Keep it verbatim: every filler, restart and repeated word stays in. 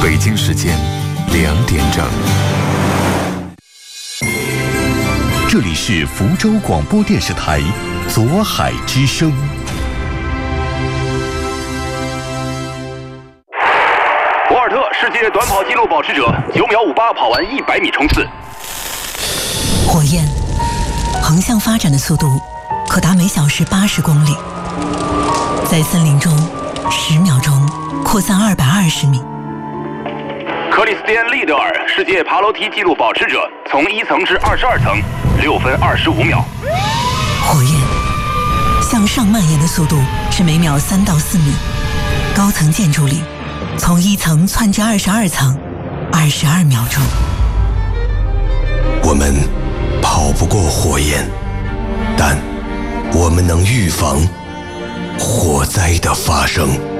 北京时间两点整。这里是福州广播电视台左海之声。 博尔特世界短跑纪录保持者，九秒五八跑完一百米冲刺。 火焰横向发展的速度可达每小时八十公里，在森林中十秒钟扩散二百二十米。 克里斯蒂安·利德尔世界爬楼梯纪录保持者，从一层至二十二层，六分二十五秒。 火焰向上蔓延的速度是每秒三到四米，高层建筑里从一层窜至二十二层，二十二秒钟。 我们跑不过火焰，但我们能预防火灾的发生。